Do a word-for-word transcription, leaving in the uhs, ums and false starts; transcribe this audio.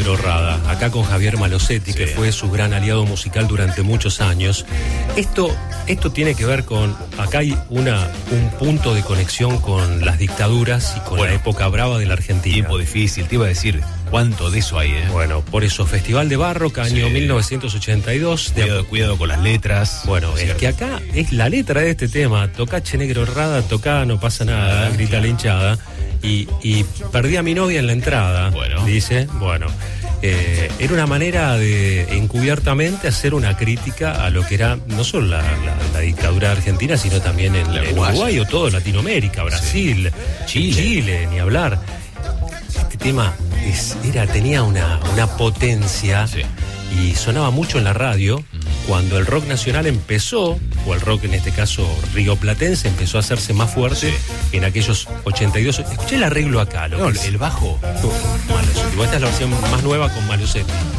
Negro Rada, acá con Javier Malosetti, sí, que fue su gran aliado musical durante muchos años. Esto, esto tiene que ver con, acá hay una, un punto de conexión con las dictaduras y con bueno, la época brava de la Argentina. Tiempo difícil, te iba a decir, ¿cuánto de eso hay, eh? Bueno, por eso, Festival de Barrock, año sí. mil novecientos ochenta y dos. Cuidado, de... cuidado con las letras. Bueno, es, es que acá es la letra de este tema, toca Che Negro Rada, toca no pasa nada, ah, grita claro. la hinchada. Y, y perdí a mi novia en la entrada, bueno. dice, bueno, eh, era una manera de encubiertamente hacer una crítica a lo que era no solo la, la, la dictadura argentina, sino también en, en Uruguay o todo Latinoamérica, Brasil, sí. Chile, Chile, ni hablar. Este tema es, era, tenía una, una potencia sí. y sonaba mucho en la radio. Cuando el rock nacional empezó, o el rock en este caso rioplatense, empezó a hacerse más fuerte sí. en aquellos ochenta y dos. Escuché el arreglo acá, lo no, el bajo. Malosetti. Esta es la versión más nueva con Malosetti.